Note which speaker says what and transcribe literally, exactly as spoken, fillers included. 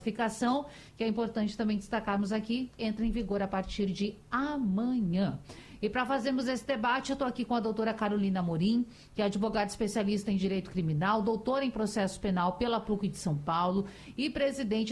Speaker 1: Notificação, que é importante também destacarmos aqui, entra em vigor a partir de amanhã. E para fazermos esse debate, eu estou aqui com a doutora Carolina Amorim, que é advogada especialista em direito criminal, doutora em processo penal pela PUC de São Paulo e presidente